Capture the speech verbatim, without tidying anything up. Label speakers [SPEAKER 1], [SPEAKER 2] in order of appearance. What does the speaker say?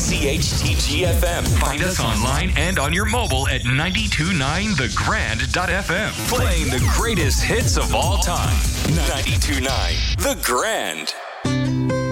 [SPEAKER 1] C H T G F M.
[SPEAKER 2] Find us online and on your mobile at ninety-two point nine the grand dot f m.
[SPEAKER 1] Playing the greatest hits of all time. ninety-two point nine The Grand.